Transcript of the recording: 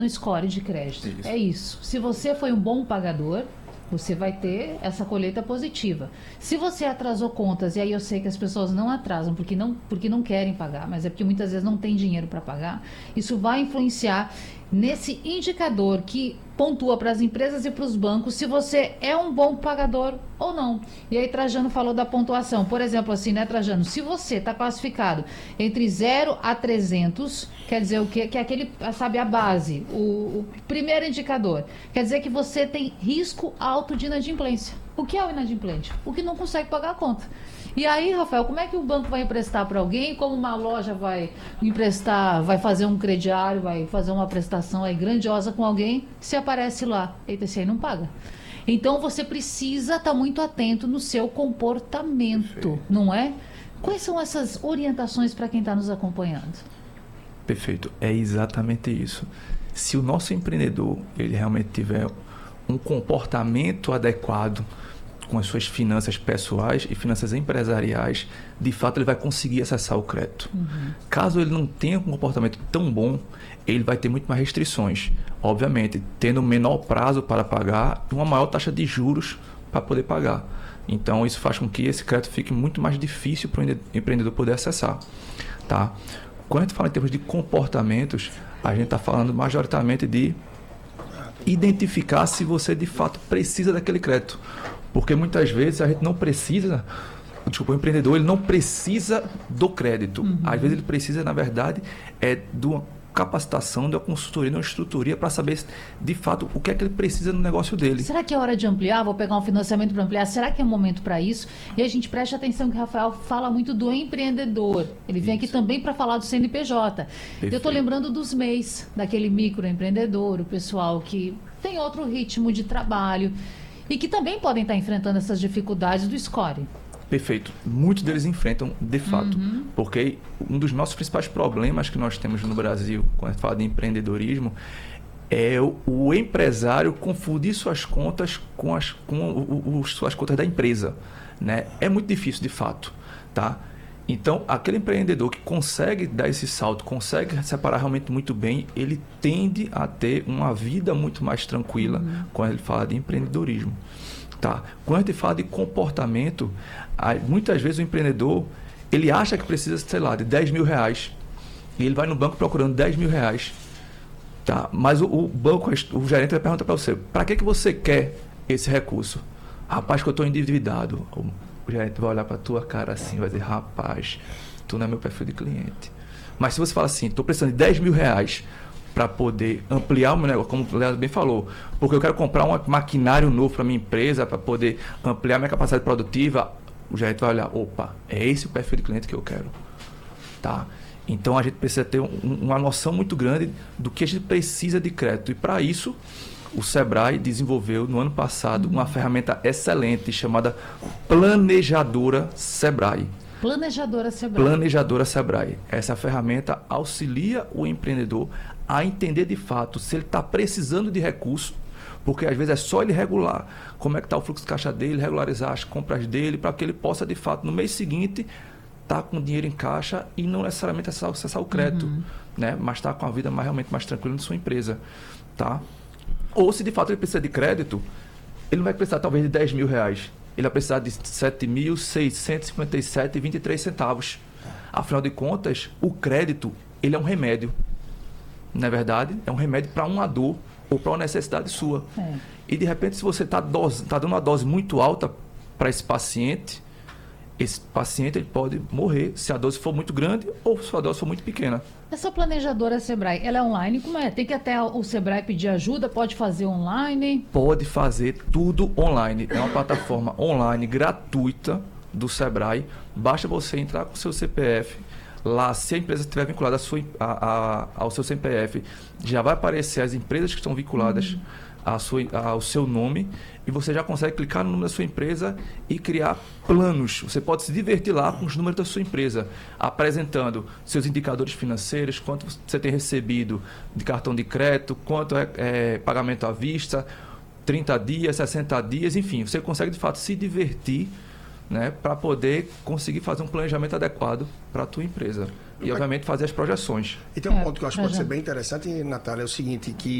no score de crédito. Isso. É isso. Se você foi um bom pagador, você vai ter essa colheita positiva. Se você atrasou contas, e aí eu sei que as pessoas não atrasam porque não querem pagar, mas é porque muitas vezes não tem dinheiro para pagar, isso vai influenciar nesse indicador que pontua para as empresas e para os bancos se você é um bom pagador ou não. E aí Trajano falou da pontuação. Por exemplo, assim, né, Trajano? Se você está classificado entre 0 a 300, quer dizer o quê? Que é aquele, sabe, a base, o primeiro indicador. Quer dizer que você tem risco alto de inadimplência. O que é o inadimplente? O que não consegue pagar a conta. E aí, Rafael, como é que o banco vai emprestar para alguém? Como uma loja vai emprestar, vai fazer um crediário, vai fazer uma prestação aí grandiosa com alguém, se aparece lá, eita, esse aí não paga. Então você precisa estar muito atento no seu comportamento, Perfeito. não é? Quais são essas orientações para quem está nos acompanhando? Perfeito, é exatamente isso. Se o nosso empreendedor ele realmente tiver um comportamento adequado com as suas finanças pessoais e finanças empresariais, de fato ele vai conseguir acessar o crédito. Caso ele não tenha um comportamento tão bom, ele vai ter muito mais restrições. Obviamente, tendo menor prazo para pagar e uma maior taxa de juros para poder pagar. Então, isso faz com que esse crédito fique muito mais difícil para o empreendedor poder acessar. Tá? Quando a gente fala em termos de comportamentos, a gente está falando majoritariamente de identificar se você de fato precisa daquele crédito. Porque muitas vezes a gente não precisa, o empreendedor ele não precisa do crédito. Às vezes ele precisa, na verdade, de uma capacitação, de uma consultoria, de uma instrutoria para saber de fato o que é que ele precisa no negócio dele. Será que é hora de ampliar? Vou pegar um financiamento para ampliar. Será que é o momento para isso? E a gente preste atenção que o Rafael fala muito do empreendedor. Ele vem aqui também para falar do CNPJ. Eu estou lembrando dos MEIs, daquele microempreendedor, o pessoal que tem outro ritmo de trabalho e que também podem estar enfrentando essas dificuldades do score. Perfeito. Muitos deles enfrentam, de fato, porque um dos nossos principais problemas que nós temos no Brasil, quando a gente fala de empreendedorismo, é o empresário confundir suas contas com suas contas da empresa, né? É muito difícil, de fato, tá? Então, aquele empreendedor que consegue dar esse salto, consegue separar realmente muito bem, ele tende a ter uma vida muito mais tranquila quando ele fala de empreendedorismo. Tá? Quando a gente fala de comportamento, muitas vezes o empreendedor ele acha que precisa, sei lá, de 10 mil reais e ele vai no banco procurando 10 mil reais. Tá? Mas o banco, o gerente vai perguntar para você, para que você quer esse recurso? Rapaz, que eu estou endividado. O gerente vai olhar para a tua cara assim, vai dizer, rapaz, tu não é meu perfil de cliente. Mas se você fala assim, estou precisando de 10 mil reais para poder ampliar o meu negócio, como o Leandro bem falou, porque eu quero comprar um maquinário novo para minha empresa, para poder ampliar minha capacidade produtiva, o gerente vai olhar, opa, é esse o perfil de cliente que eu quero. Tá? Então a gente precisa ter uma noção muito grande do que a gente precisa de crédito. E para isso, o Sebrae desenvolveu no ano passado uma ferramenta excelente chamada Planejadora Sebrae. Planejadora Sebrae. Planejadora Sebrae. Essa ferramenta auxilia o empreendedor a entender de fato se ele está precisando de recurso, porque às vezes é só ele regular como é que está o fluxo de caixa dele, regularizar as compras dele, para que ele possa de fato no mês seguinte estar com dinheiro em caixa e não necessariamente acessar o crédito, né? Mas estar com a vida realmente mais tranquila na sua empresa. Tá? Ou se de fato ele precisa de crédito, ele não vai precisar talvez de 10 mil reais. Ele vai precisar de 7.657,23 centavos. Afinal de contas, o crédito ele é um remédio. Não é verdade? É um remédio para uma dor ou para uma necessidade sua. E de repente, se você está dando uma dose muito alta para esse paciente ele pode morrer se a dose for muito grande ou se a dose for muito pequena. Essa planejadora Sebrae, ela é online? Como é? Tem que até o Sebrae pedir ajuda? Pode fazer online? Pode fazer tudo online. É uma plataforma online gratuita do Sebrae. Basta você entrar com o seu CPF. Lá, se a empresa estiver vinculada ao seu CPF, já vai aparecer as empresas que estão vinculadas ao seu nome e você já consegue clicar no nome da sua empresa e criar planos. Você pode se divertir lá com os números da sua empresa, apresentando seus indicadores financeiros, quanto você tem recebido de cartão de crédito, quanto é pagamento à vista, 30 dias, 60 dias, enfim, você consegue de fato se divertir, né, para poder conseguir fazer um planejamento adequado para a tua empresa. e, obviamente, fazer as projeções. E tem um ponto que eu acho que pode ser bem interessante, Natália, é o seguinte, que